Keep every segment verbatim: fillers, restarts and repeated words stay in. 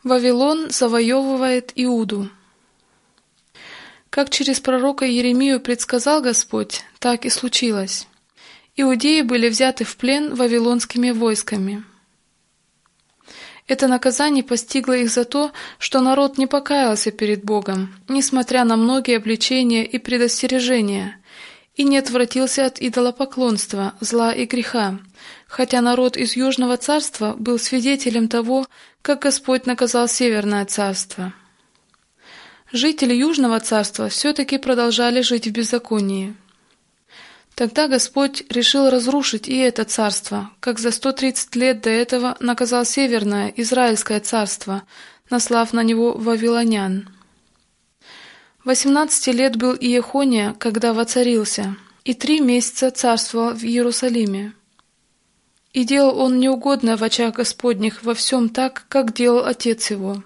Вавилон завоевывает Иуду. Как через пророка Иеремию предсказал Господь, так и случилось. Иудеи были взяты в плен вавилонскими войсками. Это наказание постигло их за то, что народ не покаялся перед Богом, несмотря на многие обличения и предостережения, и не отвратился от идолопоклонства, зла и греха, хотя народ из Южного царства был свидетелем того, как Господь наказал Северное царство. Жители Южного царства все-таки продолжали жить в беззаконии. Тогда Господь решил разрушить и это царство, как за сто тридцать лет до этого наказал Северное Израильское царство, наслав на него вавилонян. Восемнадцати лет был Иехония, когда воцарился, и три месяца царствовал в Иерусалиме. И делал он неугодное в очах Господних во всем так, как делал отец его.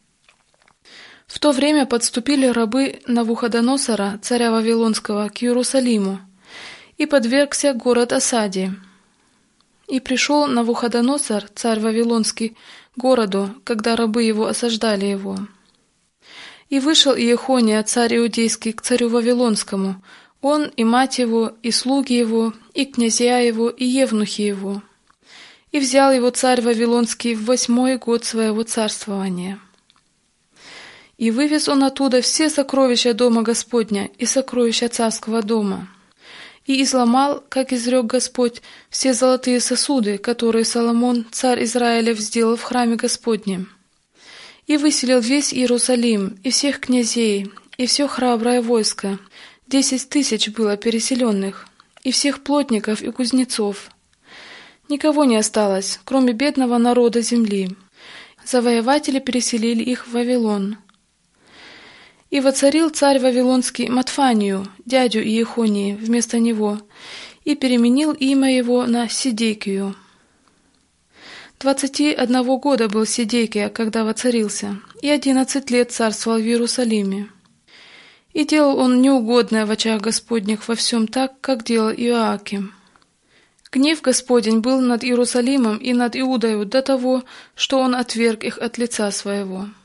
В то время подступили рабы Навуходоносора, царя Вавилонского, к Иерусалиму, и подвергся город осаде. И пришел Навуходоносор, царь Вавилонский, к городу, когда рабы его осаждали его. И вышел Иехония, царь Иудейский, к царю Вавилонскому, он и мать его, и слуги его, и князья его, и евнухи его. И взял его царь Вавилонский в восьмой год своего царствования. И вывез он оттуда все сокровища дома Господня и сокровища царского дома. И изломал, как изрек Господь, все золотые сосуды, которые Соломон, царь Израилев, сделал в храме Господнем. И выселил весь Иерусалим, и всех князей, и все храброе войско, десять тысяч было переселенных, и всех плотников и кузнецов. Никого не осталось, кроме бедного народа земли. Завоеватели переселили их в Вавилон. И воцарил царь Вавилонский Матфанию, дядю Иехонии, вместо него, и переменил имя его на Сидекию. Двадцати одного года был Сидекия, когда воцарился, и одиннадцать лет царствовал в Иерусалиме. И делал он неугодное в очах Господних во всем так, как делал Иоаким. Гнев Господень был над Иерусалимом и над Иудою до того, что он отверг их от лица своего.